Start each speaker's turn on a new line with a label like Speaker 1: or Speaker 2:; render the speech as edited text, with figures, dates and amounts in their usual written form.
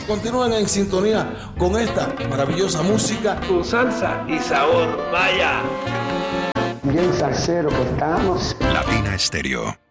Speaker 1: Continúen en sintonía con esta maravillosa música.
Speaker 2: Con salsa y sabor, vaya.
Speaker 3: Bien salsero que estamos.
Speaker 4: Latina Estéreo.